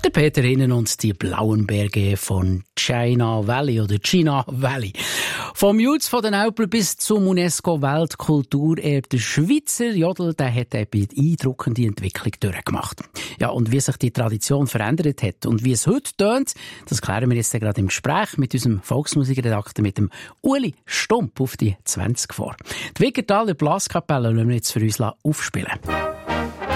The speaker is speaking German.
Der Peter Hinnen und die blauen Berge von China Valley oder China Valley. Vom Jutz von den Alpen bis zum UNESCO-Weltkulturerbe. Der Schweizer Jodel, der hat eine beeindruckende Entwicklung durchgemacht. Ja, und wie sich die Tradition verändert hat und wie es heute tönt, das klären wir jetzt gerade im Gespräch mit unserem Volksmusikredakteur, mit dem Uli Stump auf die 20 vor. Die Wiggertaler Blaskapelle lassen wir jetzt für uns aufspielen.